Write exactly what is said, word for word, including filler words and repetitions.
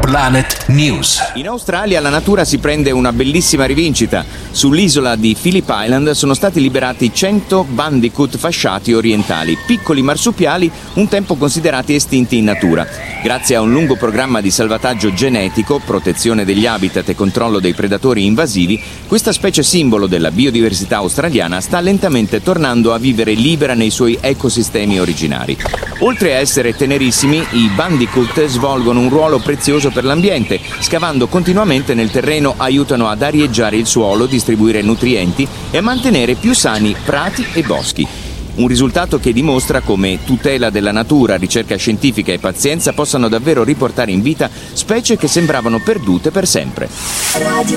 Planet News. In Australia la natura si prende una bellissima rivincita. Sull'isola di Phillip Island sono stati liberati cento bandicoot fasciati orientali, piccoli marsupiali un tempo considerati estinti in natura. Grazie a un lungo programma di salvataggio genetico, protezione degli habitat e controllo dei predatori invasivi, questa specie simbolo della biodiversità australiana sta lentamente tornando a vivere libera nei suoi ecosistemi originari. Oltre a essere tenerissimi, i bandicoot svolgono un ruolo prezioso per l'ambiente. Scavando continuamente nel terreno aiutano ad arieggiare il suolo, distribuire nutrienti e a mantenere più sani prati e boschi. Un risultato che dimostra come tutela della natura, ricerca scientifica e pazienza possano davvero riportare in vita specie che sembravano perdute per sempre.